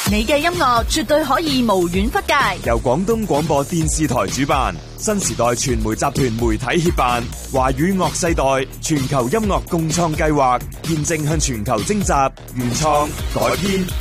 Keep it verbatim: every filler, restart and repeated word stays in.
你嘅音樂絕對可以無遠弗屆。 由廣東廣播電視台主辦，新時代傳媒集團媒體協辦，華語樂世代全球音樂共創計劃，現正向全球徵集原創改編